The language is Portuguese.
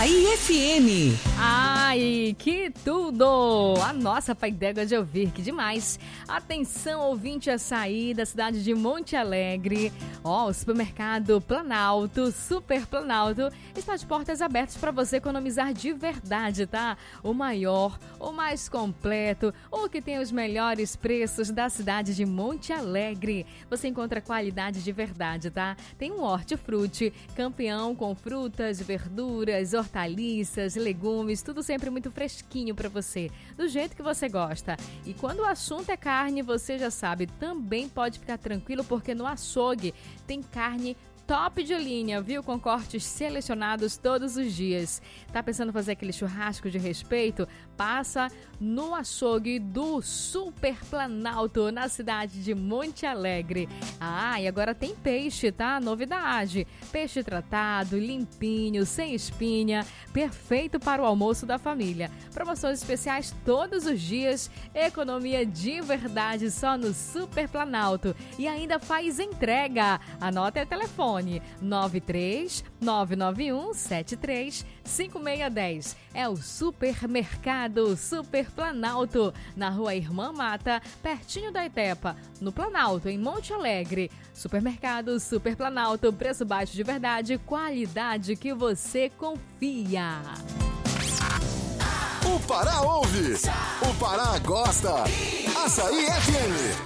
Açaí FM. Ai, que tudo! A nossa pai d'égua de ouvir, que demais! Atenção, ouvinte Açaí da cidade de Monte Alegre. O supermercado Planalto, Super Planalto, está de portas abertas para você economizar de verdade, tá? O maior, o mais completo, o que tem os melhores preços da cidade de Monte Alegre. Você encontra qualidade de verdade, tá? Tem um hortifruti, campeão com frutas, verduras, hortaliças, legumes, tudo sempre muito fresquinho para você, do jeito que você gosta. E quando o assunto é carne, você já sabe, também pode ficar tranquilo porque no açougue tem carne top de linha, viu? Com cortes selecionados todos os dias. Tá pensando em fazer aquele churrasco de respeito? Passa no açougue do Super Planalto, na cidade de Monte Alegre. E agora tem peixe, tá? Novidade. Peixe tratado, limpinho, sem espinha, perfeito para o almoço da família. Promoções especiais todos os dias, economia de verdade só no Super Planalto. E ainda faz entrega. Anota o telefone. 93991735610. É o Supermercado Super Planalto, na Rua Irmã Mata, pertinho da Itepa, no Planalto, em Monte Alegre. Supermercado Super Planalto, preço baixo de verdade, qualidade que você confia. O Pará ouve, o Pará gosta. Açaí FM.